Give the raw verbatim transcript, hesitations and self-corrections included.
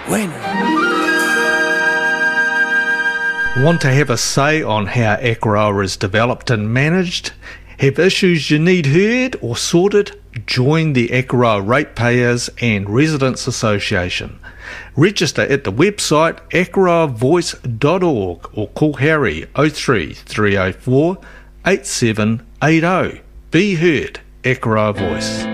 When? Want to have a say on how Akaroa is developed and managed? Have issues you need heard or sorted? Join the Akaroa Ratepayers and Residents Association. Register at the website akaroa voice dot org or call Harry oh three, three oh four, eight seven eight oh. Be heard, Akaroa Voice.